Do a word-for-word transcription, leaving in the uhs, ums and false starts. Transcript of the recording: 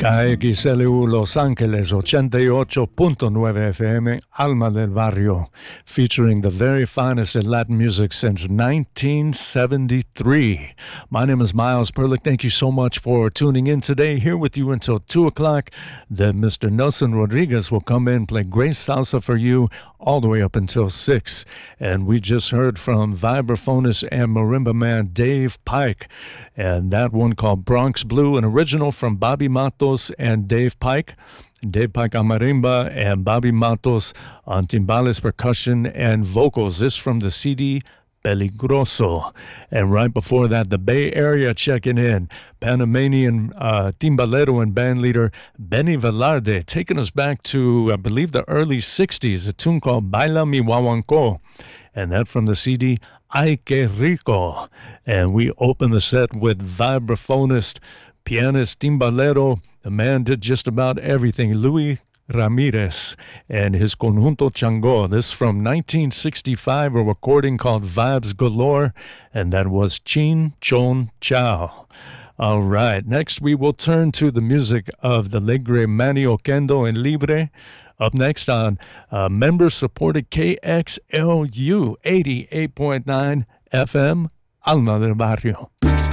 K X L U Los Angeles eighty-eight point nine F M, Alma del Barrio, featuring the very finest in Latin music since nineteen seventy-three. My name is Miles Perlick. Thank you so much for tuning in today. Here with you until two o'clock. Then Mister Nelson Rodriguez will come in and play great salsa for you all the way up until six. And we just heard from vibraphonist and marimba man Dave Pike, and that one called Bronx Blue, an original from Bobby Matos and Dave Pike. Dave Pike on marimba and Bobby Matos on timbales, percussion, and vocals. This from the C D Peligroso. And right before that, the Bay Area checking in. Panamanian uh, timbalero and band leader Benny Velarde, taking us back to, I believe, the early sixties, a tune called Baila Mi Guaguancó. And that from the C D Ay Que Rico. And we open the set with vibraphonist, pianist, timbalero. The man did just about everything. Louis Ramirez and his Conjunto Chango. This from nineteen sixty-five, a recording called Vibes Galore, and that was Chin Chon Chao. All right, next we will turn to the music of the Alegre Manny Oquendo and Libre. Up next on uh, member-supported K X L U eighty-eight point nine F M, Alma del Barrio.